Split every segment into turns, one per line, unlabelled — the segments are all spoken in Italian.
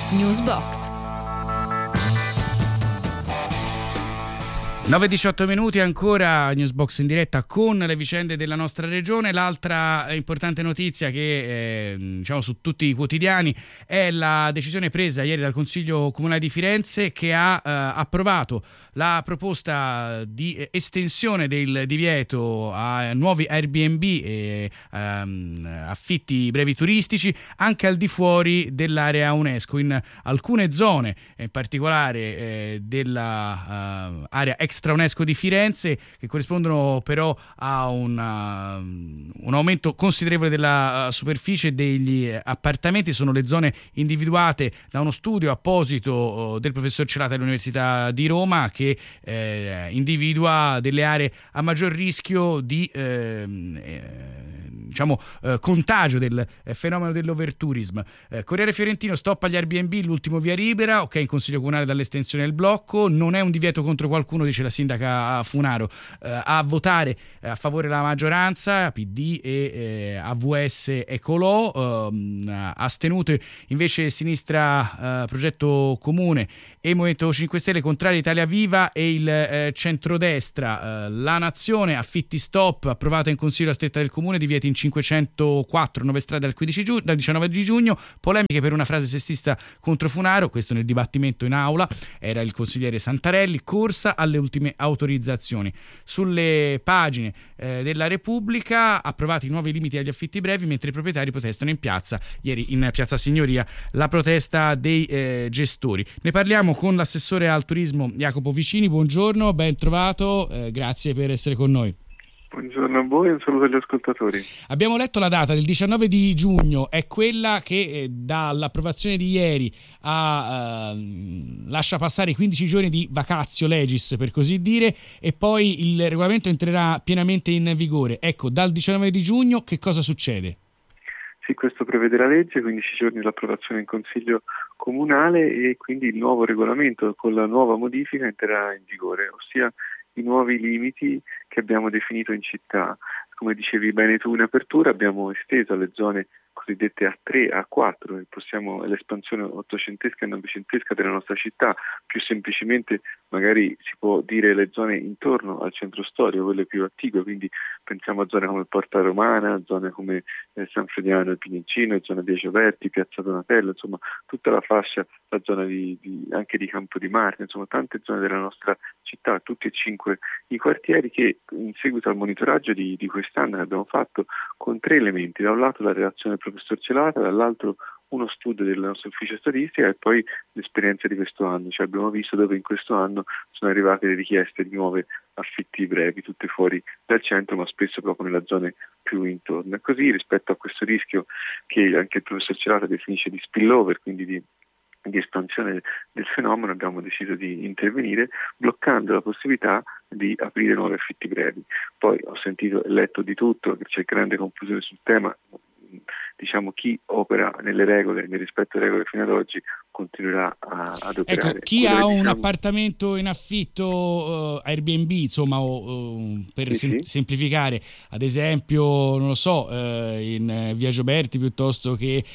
Newsbox.
9:18 ancora Newsbox in diretta con le vicende della nostra regione. L'altra importante notizia che diciamo su tutti i quotidiani è la decisione presa ieri dal Consiglio Comunale di Firenze, che ha approvato la proposta di estensione del divieto a nuovi Airbnb e affitti brevi turistici anche al di fuori dell'area UNESCO, in alcune zone, in particolare della area extra UNESCO di Firenze, che corrispondono però a un aumento considerevole della superficie degli appartamenti. Sono le zone individuate da uno studio apposito del professor Celata dell'Università di Roma, che individua delle aree a maggior rischio di contagio del fenomeno dell'overtourism. Corriere Fiorentino: stop agli Airbnb, l'ultimo via libera, ok in Consiglio Comunale dall'estensione del blocco, non è un divieto contro qualcuno, dice la sindaca Funaro. A votare a favore la maggioranza, PD e AVS Ecolò, astenute invece Sinistra Progetto Comune e Movimento 5 Stelle, contrari Italia Viva e il centrodestra. La Nazione: affitti stop, approvata in Consiglio la stretta del Comune, divieti in 504 nuove strade dal 19 di giugno, polemiche per una frase sessista contro Funaro, questo nel dibattimento in aula, era il consigliere Santarelli, corsa alle ultime autorizzazioni. Sulle pagine della Repubblica: approvati i nuovi limiti agli affitti brevi mentre i proprietari protestano in piazza. Ieri in Piazza Signoria la protesta dei gestori. Ne parliamo con l'assessore al turismo Jacopo Vicini. Buongiorno, ben trovato, grazie per essere con noi.
Buongiorno a voi e un saluto agli ascoltatori.
Abbiamo letto la data del 19 di giugno, è quella che dall'approvazione di ieri lascia passare i 15 giorni di vacatio legis, per così dire, e poi il regolamento entrerà pienamente in vigore. Ecco, dal 19 di giugno che cosa succede?
Sì, questo prevede la legge, 15 giorni l'approvazione in Consiglio Comunale e quindi il nuovo regolamento con la nuova modifica entrerà in vigore, ossia i nuovi limiti che abbiamo definito in città. Come dicevi bene tu in apertura, abbiamo esteso alle zone cosiddette A3, A4, l'espansione ottocentesca e novecentesca della nostra città. Più semplicemente magari si può dire le zone intorno al centro storico, quelle più attigue, quindi pensiamo a zone come Porta Romana, zone come San Frediano e Pinincino, zona dei Gioberti, Piazza Donatello, insomma tutta la fascia, la zona anche di Campo di Marte, insomma tante zone della nostra città, tutti e 5 i quartieri, che in seguito al monitoraggio di quest'anno che abbiamo fatto con 3 elementi: da un lato la relazione del professor Celata, dall'altro uno studio del nostro ufficio statistica e poi l'esperienza di questo anno. Cioè abbiamo visto dove in questo anno sono arrivate le richieste di nuove affitti brevi, tutte fuori dal centro ma spesso proprio nelle zone più intorno. E così, rispetto a questo rischio che anche il professor Celata definisce di spillover, quindi di espansione del fenomeno, abbiamo deciso di intervenire bloccando la possibilità di aprire nuovi affitti brevi. Poi ho sentito e letto di tutto, che c'è grande confusione sul tema. Diciamo, chi opera nelle regole, nel rispetto delle regole fino ad oggi, continuerà ad operare.
Ecco, chi ha un appartamento in affitto Airbnb, insomma, per semplificare, ad esempio, non lo so, in Via Gioberti piuttosto che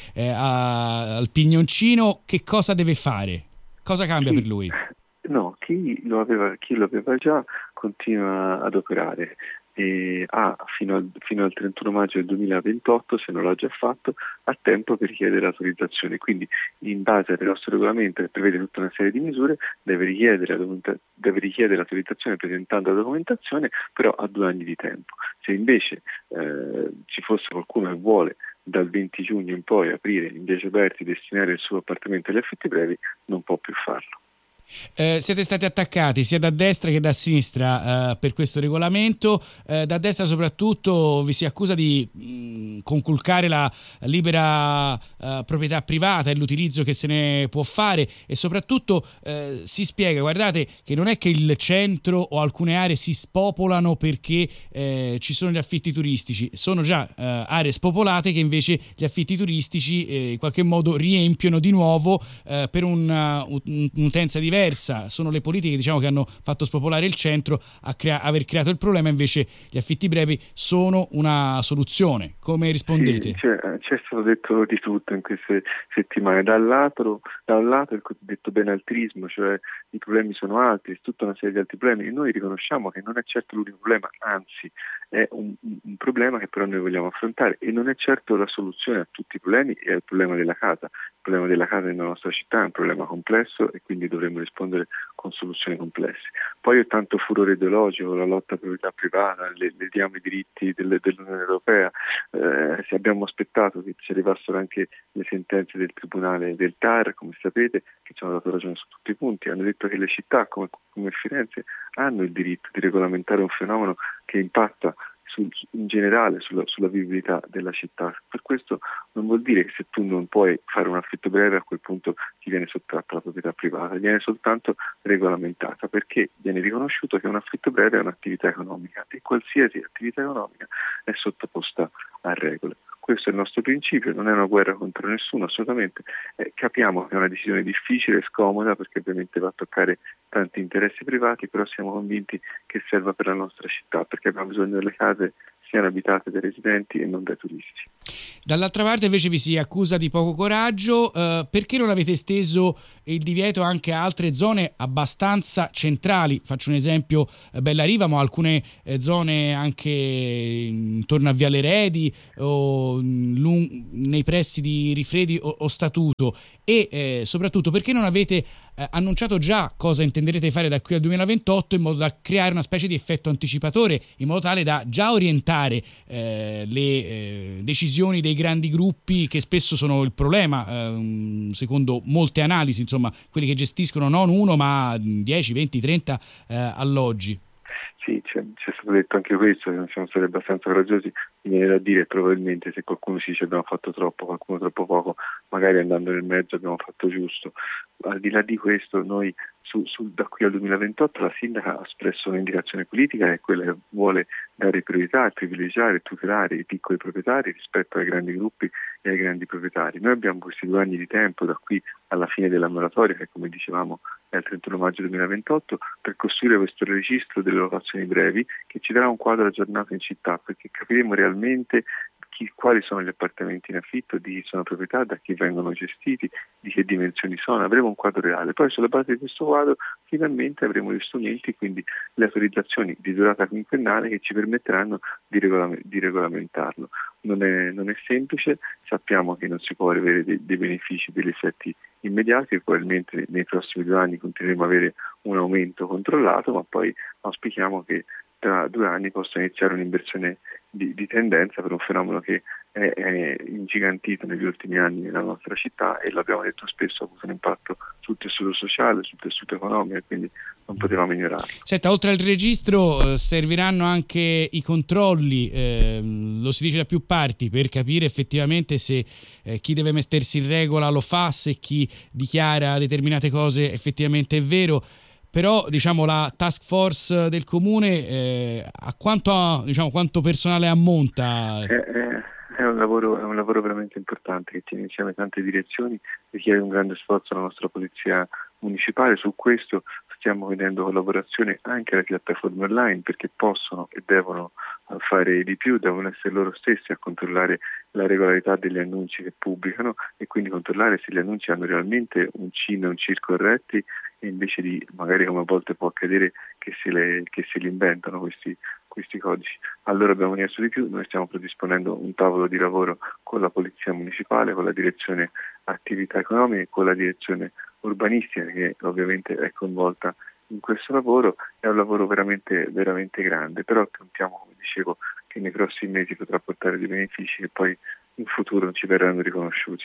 al Pignoncino, che cosa deve fare? Cosa cambia per lui?
No, chi lo aveva già continua ad operare. E fino al 31 maggio del 2028, se non l'ha già fatto, ha tempo per richiedere l'autorizzazione. Quindi, in base al nostro regolamento, che prevede tutta una serie di misure, deve richiedere l'autorizzazione presentando la documentazione, però ha 2 anni di tempo. Se invece ci fosse qualcuno che vuole dal 20 giugno in poi aprire in Via Gioberti, destinare il suo appartamento agli affitti brevi, non può più farlo.
Siete stati attaccati sia da destra che da sinistra per questo regolamento. Da destra soprattutto vi si accusa di conculcare la libera proprietà privata e l'utilizzo che se ne può fare, e soprattutto si spiega, guardate, che non è che il centro o alcune aree si spopolano perché ci sono gli affitti turistici, sono già aree spopolate che invece gli affitti turistici in qualche modo riempiono di nuovo per un'utenza diversa viceversa sono le politiche, diciamo, che hanno fatto spopolare il centro a aver creato il problema, invece gli affitti brevi sono una soluzione. Come rispondete?
Sì, c'è stato detto di tutto in queste settimane. Da un lato il cosiddetto benaltrismo, cioè i problemi sono altri, tutta una serie di altri problemi, e noi riconosciamo che non è certo l'unico problema, anzi è un problema che però noi vogliamo affrontare, e non è certo la soluzione a tutti i problemi, è il problema della casa. Il problema della casa nella nostra città è un problema complesso e quindi dovremmo rispondere con soluzioni complesse. Poi è tanto furore ideologico, la lotta alla proprietà privata, le diamo i diritti dell'Unione Europea. Se abbiamo aspettato che ci arrivassero anche le sentenze del Tribunale del TAR, come sapete, che ci hanno dato ragione su tutti i punti, hanno detto che le città come Firenze hanno il diritto di regolamentare un fenomeno che impatta in generale sulla vivibilità della città. Per questo non vuol dire che se tu non puoi fare un affitto breve, a quel punto ti viene sottratta la proprietà privata, viene soltanto regolamentata, perché viene riconosciuto che un affitto breve è un'attività economica e qualsiasi attività economica è sottoposta a regole. Questo è il nostro principio, non è una guerra contro nessuno, assolutamente. Capiamo che è una decisione difficile e scomoda, perché ovviamente va a toccare tanti interessi privati, però siamo convinti che serva per la nostra città, perché abbiamo bisogno delle case siano abitate dai residenti e non dai turisti.
Dall'altra parte invece vi si accusa di poco coraggio. Perché non avete esteso il divieto anche a altre zone abbastanza centrali? Faccio un esempio, Bellariva, ma alcune zone anche intorno a Viale Redi o nei pressi di Rifredi o Statuto, e soprattutto perché non avete annunciato già cosa intenderete fare da qui al 2028, in modo da creare una specie di effetto anticipatore, in modo tale da già orientare le decisioni dei grandi gruppi, che spesso sono il problema, secondo molte analisi, insomma, quelli che gestiscono non uno ma 10, 20, 30 alloggi.
Sì, c'è stato detto anche questo, che non siamo stati abbastanza coraggiosi. Mi viene da dire, probabilmente, se qualcuno si dice abbiamo fatto troppo, qualcuno troppo poco, magari andando nel mezzo abbiamo fatto giusto. Al di là di questo, noi da qui al 2028 la sindaca ha espresso un'indicazione politica, che è quella che vuole dare priorità e privilegiare e tutelare i piccoli proprietari rispetto ai grandi gruppi e ai grandi proprietari. Noi abbiamo questi 2 anni di tempo da qui alla fine della moratoria, che come dicevamo è il 31 maggio 2028, per costruire questo registro delle locazioni brevi, che ci darà un quadro aggiornato in città, perché capiremo realmente quali sono gli appartamenti in affitto, di chi sono proprietà, da chi vengono gestiti, di che dimensioni sono. Avremo un quadro reale. Poi sulla base di questo quadro finalmente avremo gli strumenti, quindi le autorizzazioni di durata quinquennale, che ci permetteranno di regolamentarlo. Non è semplice, sappiamo che non si può avere dei benefici, degli effetti immediati, e probabilmente nei prossimi 2 anni continueremo ad avere un aumento controllato, ma poi auspichiamo che tra 2 anni possa iniziare un'inversione di tendenza per un fenomeno che è ingigantito negli ultimi anni nella nostra città, e l'abbiamo detto spesso, ha avuto un impatto sul tessuto sociale, sul tessuto economico, e quindi non potevamo ignorarlo.
Senta, oltre al registro serviranno anche i controlli, lo si dice da più parti, per capire effettivamente se chi deve mettersi in regola lo fa, se chi dichiara determinate cose effettivamente è vero. Però, diciamo, la task force del comune a quanto personale ammonta?
È un lavoro veramente importante, che tiene insieme tante direzioni, richiede un grande sforzo alla nostra polizia municipale. Su questo stiamo vedendo collaborazione anche alle piattaforme online, perché possono e devono fare di più, devono essere loro stessi a controllare la regolarità degli annunci che pubblicano, e quindi controllare se gli annunci hanno realmente un CIN e un CIR corretti, e invece di, magari come a volte può accadere, che se li inventano questi codici. Allora abbiamo chiesto di più. Noi stiamo predisponendo un tavolo di lavoro con la Polizia Municipale, con la Direzione Attività Economiche, con la Direzione Urbanistica, che ovviamente è coinvolta in questo lavoro. È un lavoro veramente, veramente grande, però contiamo, come dicevo, che nei prossimi mesi potrà portare dei benefici che poi in futuro ci verranno riconosciuti.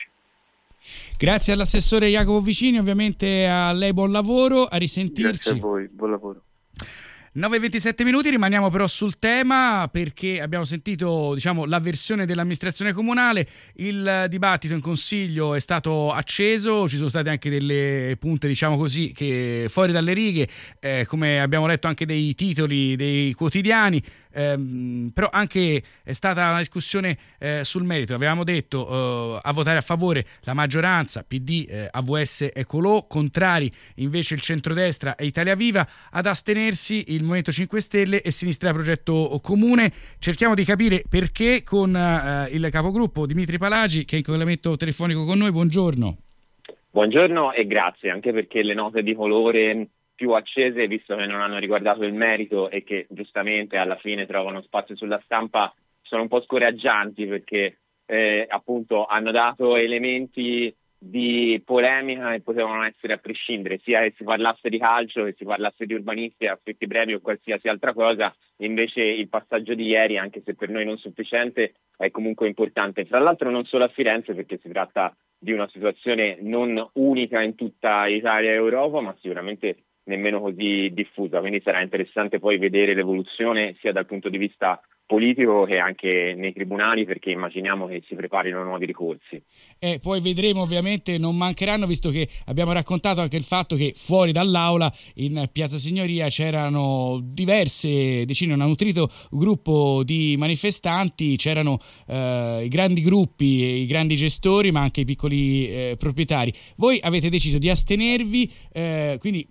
Grazie all'assessore Jacopo Vicini, ovviamente a lei buon lavoro, a risentirci.
Grazie a voi, buon lavoro.
9:27, rimaniamo però sul tema perché abbiamo sentito, diciamo, la versione dell'amministrazione comunale. Il dibattito in consiglio è stato acceso, ci sono state anche delle punte, diciamo così, che fuori dalle righe, come abbiamo letto anche dei titoli dei quotidiani. Però anche è stata una discussione sul merito. Avevamo detto a votare a favore la maggioranza, PD, AVS e Colò, contrari invece il centrodestra e Italia Viva, ad astenersi il Movimento 5 Stelle e Sinistra Progetto Comune. Cerchiamo di capire perché con il capogruppo Dimitri Palagi, che è in collegamento telefonico con noi. Buongiorno.
Buongiorno e grazie, anche perché le note di colore più accese, visto che non hanno riguardato il merito e che giustamente alla fine trovano spazio sulla stampa, sono un po' scoraggianti perché appunto hanno dato elementi di polemica che potevano essere a prescindere, sia che si parlasse di calcio, che si parlasse di urbanistica, affitti brevi o qualsiasi altra cosa. Invece il passaggio di ieri, anche se per noi non sufficiente, è comunque importante. Tra l'altro non solo a Firenze, perché si tratta di una situazione non unica in tutta Italia e Europa, ma sicuramente nemmeno così diffusa, quindi sarà interessante poi vedere l'evoluzione sia dal punto di vista politico che anche nei tribunali, perché immaginiamo che si preparino nuovi ricorsi.
Poi vedremo, ovviamente non mancheranno, visto che abbiamo raccontato anche il fatto che fuori dall'aula in Piazza Signoria c'erano diverse decine, un nutrito gruppo di manifestanti, c'erano i grandi gruppi e i grandi gestori, ma anche i piccoli proprietari. Voi avete deciso di astenervi, quindi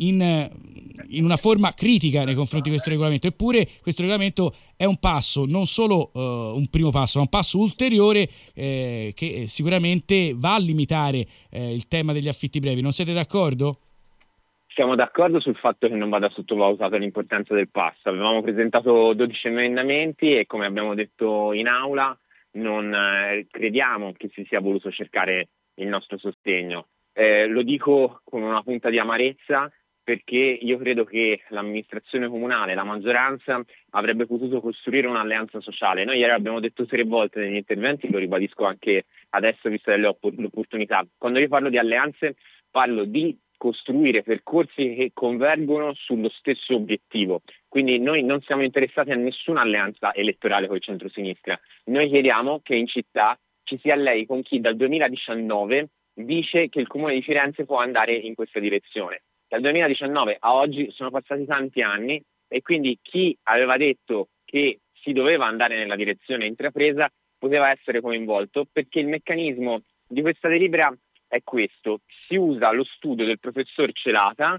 in una forma critica nei confronti di questo regolamento, eppure questo regolamento è un passo, non solo un primo passo, ma un passo ulteriore che sicuramente va a limitare il tema degli affitti brevi. Non siete d'accordo?
Siamo d'accordo sul fatto che non vada sottovalutata l'importanza del passo. Avevamo presentato 12 emendamenti e, come abbiamo detto in aula, non crediamo che si sia voluto cercare il nostro sostegno. Lo dico con una punta di amarezza, perché io credo che l'amministrazione comunale, la maggioranza, avrebbe potuto costruire un'alleanza sociale. Noi ieri abbiamo detto 3 volte negli interventi, lo ribadisco anche adesso vista l'opportunità. Quando io parlo di alleanze, parlo di costruire percorsi che convergono sullo stesso obiettivo. Quindi noi non siamo interessati a nessuna alleanza elettorale con il centro-sinistra. Noi chiediamo che in città ci sia lei con chi dal 2019 dice che il Comune di Firenze può andare in questa direzione. Dal 2019 a oggi sono passati tanti anni e quindi chi aveva detto che si doveva andare nella direzione intrapresa poteva essere coinvolto, perché il meccanismo di questa delibera è questo: si usa lo studio del professor Celata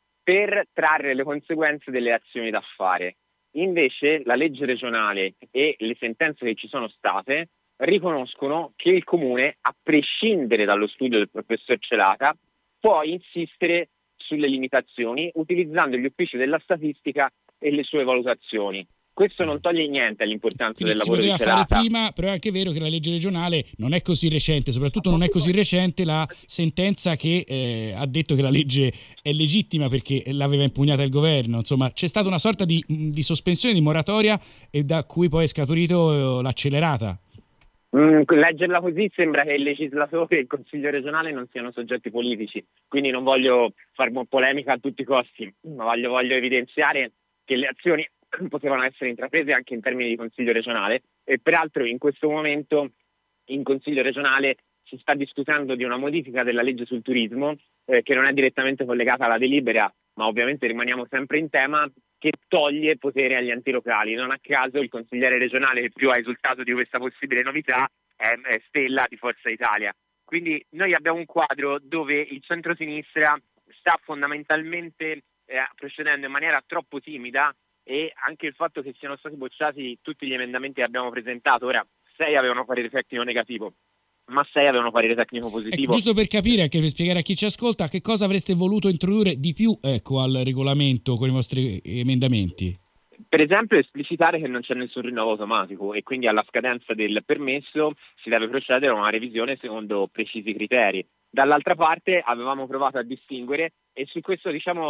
per trarre le conseguenze delle azioni da fare. Invece la legge regionale e le sentenze che ci sono state riconoscono che il Comune, a prescindere dallo studio del professor Celata, può insistere sulle limitazioni utilizzando gli uffici della statistica e le sue valutazioni. Questo non toglie niente all'importanza del lavoro di Celata.
Si poteva fare prima, però è anche vero che la legge regionale non è così recente, soprattutto non è così recente la sentenza che ha detto che la legge è legittima perché l'aveva impugnata il governo. Insomma, c'è stata una sorta di sospensione, di moratoria, e da cui poi è scaturito l'accelerata.
Leggerla così sembra che il legislatore e il Consiglio regionale non siano soggetti politici, quindi non voglio fare polemica a tutti i costi, ma voglio evidenziare che le azioni potevano essere intraprese anche in termini di Consiglio regionale, e peraltro in questo momento in Consiglio regionale si sta discutendo di una modifica della legge sul turismo che non è direttamente collegata alla delibera, ma ovviamente rimaniamo sempre in tema, che toglie potere agli enti locali. Non a caso il consigliere regionale che più ha esultato di questa possibile novità è Stella di Forza Italia. Quindi noi abbiamo un quadro dove il centro-sinistra sta fondamentalmente procedendo in maniera troppo timida, e anche il fatto che siano stati bocciati tutti gli emendamenti che abbiamo presentato. Ora 6 avevano parere tecnico negativo, ma 6 avevano parere tecnico positivo.
Ecco, giusto per capire, anche per spiegare a chi ci ascolta, che cosa avreste voluto introdurre di più, al regolamento con i vostri emendamenti?
Per esempio esplicitare che non c'è nessun rinnovo automatico e quindi alla scadenza del permesso si deve procedere a una revisione secondo precisi criteri. Dall'altra parte avevamo provato a distinguere, e su questo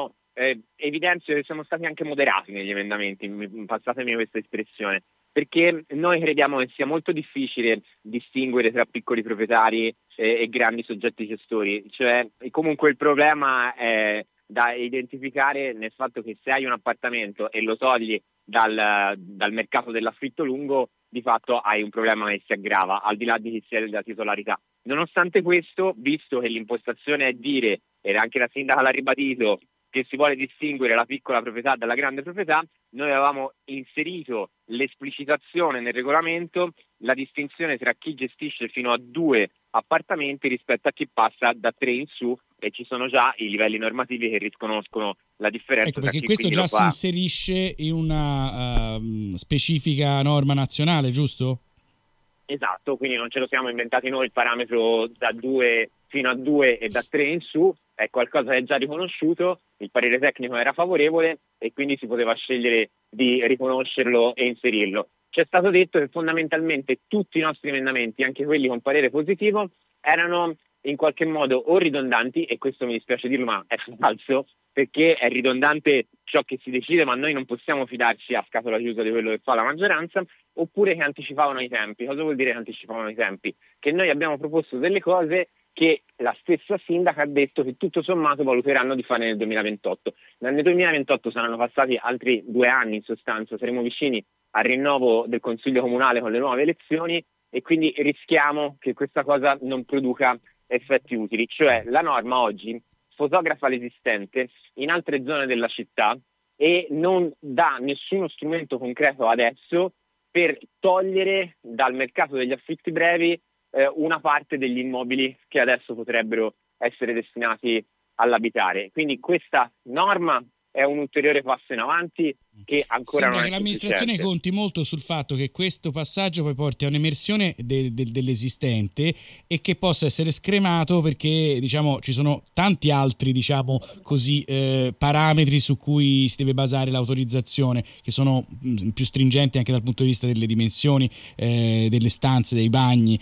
evidenzio che siamo stati anche moderati negli emendamenti, passatemi questa espressione, perché noi crediamo che sia molto difficile distinguere tra piccoli proprietari e grandi soggetti gestori. Cioè, comunque il problema è da identificare nel fatto che se hai un appartamento e lo togli dal mercato dell'affitto lungo, di fatto hai un problema che si aggrava, al di là di chi sia della titolarità. Nonostante questo, visto che l'impostazione è dire, ed anche la sindaca l'ha ribadito, che si vuole distinguere la piccola proprietà dalla grande proprietà, noi avevamo inserito l'esplicitazione nel regolamento, la distinzione tra chi gestisce fino a 2 appartamenti rispetto a chi passa da 3 in su, e ci sono già i livelli normativi che riconoscono la differenza.
Ecco, perché questo già si inserisce in una specifica norma nazionale, giusto?
Esatto, quindi non ce lo siamo inventati noi il parametro da 2 fino a 2 e da 3 in su, è qualcosa che è già riconosciuto, il parere tecnico era favorevole e quindi si poteva scegliere di riconoscerlo e inserirlo. Ci è stato detto che fondamentalmente tutti i nostri emendamenti, anche quelli con parere positivo, erano in qualche modo o ridondanti, e questo mi dispiace dirlo ma è falso, perché è ridondante ciò che si decide, ma noi non possiamo fidarci a scatola chiusa di quello che fa la maggioranza, oppure che anticipavano i tempi. Cosa vuol dire che anticipavano i tempi? Che noi abbiamo proposto delle cose che la stessa sindaca ha detto che tutto sommato valuteranno di fare nel 2028. Nel 2028 saranno passati altri 2 anni in sostanza, saremo vicini al rinnovo del Consiglio Comunale con le nuove elezioni e quindi rischiamo che questa cosa non produca effetti utili. Cioè la norma oggi fotografa l'esistente in altre zone della città e non dà nessuno strumento concreto adesso per togliere dal mercato degli affitti brevi una parte degli immobili che adesso potrebbero essere destinati all'abitare. Quindi questa norma è un ulteriore passo in avanti che ancora
sembra
non è
che l'amministrazione
sufficiente.
conti molto sul fatto che questo passaggio poi porti a un'emersione dell'esistente e che possa essere scremato, perché diciamo ci sono tanti altri così parametri su cui si deve basare l'autorizzazione, che sono più stringenti anche dal punto di vista delle dimensioni delle stanze, dei bagni,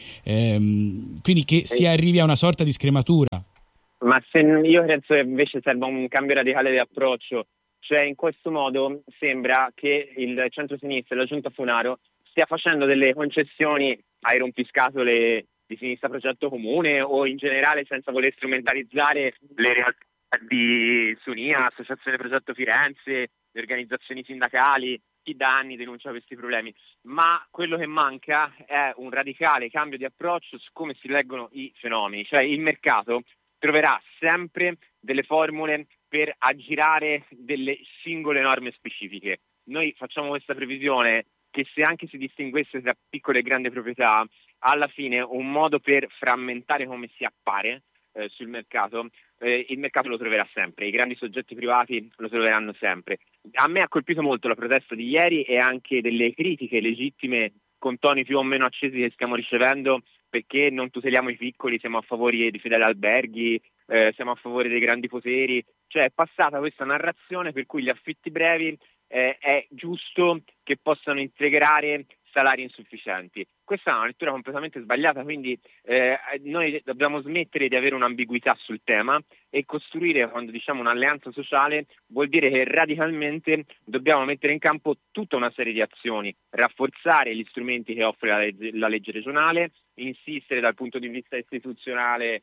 quindi che si arrivi a una sorta di scrematura.
Ma io penso che invece serva un cambio radicale di approccio, cioè in questo modo sembra che il centro-sinistra e la giunta Funaro stia facendo delle concessioni ai rompiscatole di Sinistra Progetto Comune o in generale senza voler strumentalizzare le realtà di Sunia, Associazione Progetto Firenze, le organizzazioni sindacali, chi da anni denuncia questi problemi, ma quello che manca è un radicale cambio di approccio su come si leggono i fenomeni, cioè il mercato troverà sempre delle formule per aggirare delle singole norme specifiche. Noi facciamo questa previsione che se anche si distinguesse tra piccole e grandi proprietà, alla fine un modo per frammentare come si appare sul mercato, il mercato lo troverà sempre, i grandi soggetti privati lo troveranno sempre. A me ha colpito molto la protesta di ieri e anche delle critiche legittime con toni più o meno accesi che stiamo ricevendo, perché non tuteliamo i piccoli, siamo a favore di Fedeli Alberghi, siamo a favore dei grandi poteri, cioè è passata questa narrazione per cui gli affitti brevi è giusto che possano integrare salari insufficienti. Questa è una lettura completamente sbagliata, quindi noi dobbiamo smettere di avere un'ambiguità sul tema e costruire, quando diciamo un'alleanza sociale, vuol dire che radicalmente dobbiamo mettere in campo tutta una serie di azioni, rafforzare gli strumenti che offre la legge regionale, insistere dal punto di vista istituzionale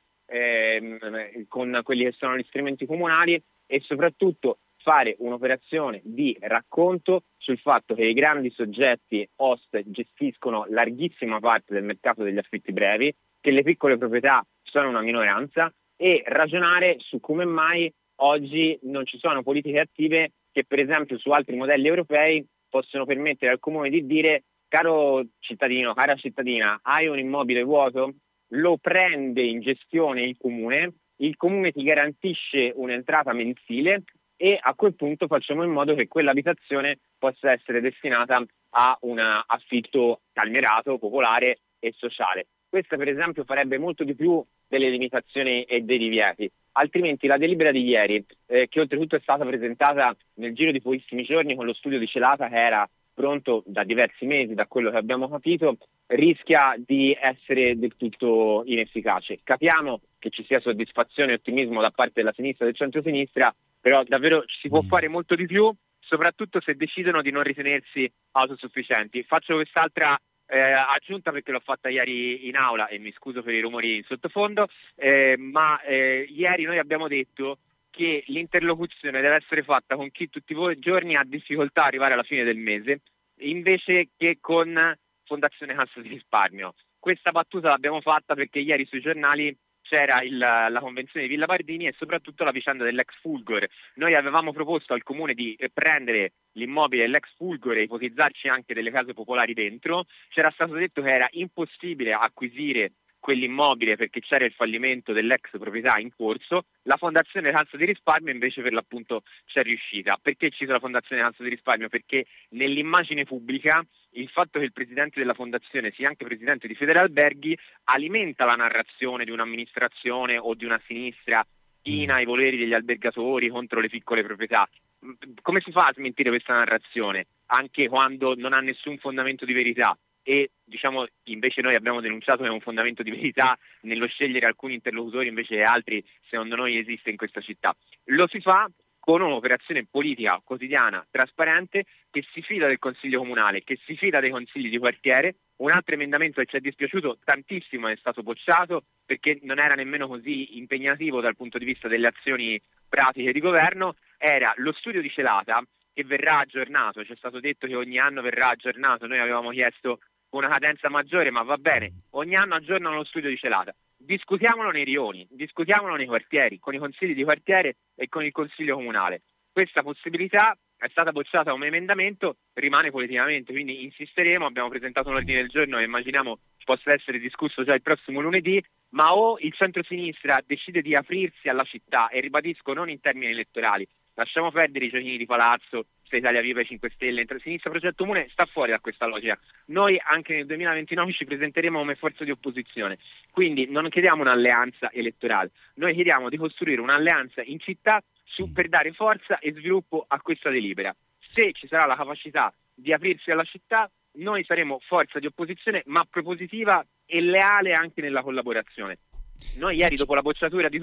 con quelli che sono gli strumenti comunali e soprattutto fare un'operazione di racconto sul fatto che i grandi soggetti host gestiscono larghissima parte del mercato degli affitti brevi, che le piccole proprietà sono una minoranza, e ragionare su come mai oggi non ci sono politiche attive che per esempio su altri modelli europei possono permettere al comune di dire: caro cittadino, cara cittadina, hai un immobile vuoto? Lo prende in gestione il comune ti garantisce un'entrata mensile e a quel punto facciamo in modo che quell'abitazione possa essere destinata a un affitto calmierato, popolare e sociale. Questa per esempio farebbe molto di più delle limitazioni e dei divieti. Altrimenti la delibera di ieri, che oltretutto è stata presentata nel giro di pochissimi giorni con lo studio di Celata che era pronto da diversi mesi, da quello che abbiamo capito, rischia di essere del tutto inefficace. Capiamo che ci sia soddisfazione e ottimismo da parte della sinistra e del centro-sinistra, però davvero si può fare molto di più, soprattutto se decidono di non ritenersi autosufficienti. Faccio quest'altra aggiunta perché l'ho fatta ieri in aula e mi scuso per i rumori in sottofondo, ma ieri noi abbiamo detto che l'interlocuzione deve essere fatta con chi tutti i giorni ha difficoltà ad arrivare alla fine del mese, invece che con Fondazione Cassa di Risparmio. Questa battuta l'abbiamo fatta perché ieri sui giornali c'era la convenzione di Villa Pardini e soprattutto la vicenda dell'ex Fulgor. Noi avevamo proposto al comune di prendere l'immobile dell'ex Fulgor e ipotizzarci anche delle case popolari dentro. C'era stato detto che era impossibile acquisire quell'immobile perché c'era il fallimento dell'ex proprietà in corso. La Fondazione Cassa di Risparmio invece per l'appunto c'è riuscita. Perché cito la Fondazione Cassa di Risparmio? Perché nell'immagine pubblica il fatto che il presidente della fondazione sia anche presidente di Federalberghi alimenta la narrazione di un'amministrazione o di una sinistra china ai voleri degli albergatori contro le piccole proprietà. Come si fa a smentire questa narrazione anche quando non ha nessun fondamento di verità? E diciamo invece noi abbiamo denunciato che è un fondamento di verità nello scegliere alcuni interlocutori invece che altri secondo noi esiste in questa città. Lo si fa con un'operazione politica quotidiana, trasparente, che si fida del Consiglio Comunale, che si fida dei consigli di quartiere. Un altro emendamento che ci è dispiaciuto tantissimo è stato bocciato perché non era nemmeno così impegnativo dal punto di vista delle azioni pratiche di governo, era lo studio di Celata che verrà aggiornato. Ci è stato detto che ogni anno verrà aggiornato, noi avevamo chiesto una cadenza maggiore, ma va bene, ogni anno aggiornano lo studio di Celata. Discutiamolo nei rioni, discutiamolo nei quartieri, con i consigli di quartiere e con il consiglio comunale. Questa possibilità è stata bocciata come emendamento, rimane politicamente, quindi insisteremo, abbiamo presentato un ordine del giorno e immaginiamo possa essere discusso già il prossimo lunedì, ma o il centro-sinistra decide di aprirsi alla città, e ribadisco non in termini elettorali, lasciamo perdere i giochini di palazzo, se Italia Viva e 5 Stelle, Sinistra Progetto Comune sta fuori da questa logica. Noi anche nel 2029 ci presenteremo come forza di opposizione, quindi non chiediamo un'alleanza elettorale, noi chiediamo di costruire un'alleanza in città per dare forza e sviluppo a questa delibera. Se ci sarà la capacità di aprirsi alla città, noi saremo forza di opposizione, ma propositiva e leale anche nella collaborazione. Noi ieri dopo la bocciatura di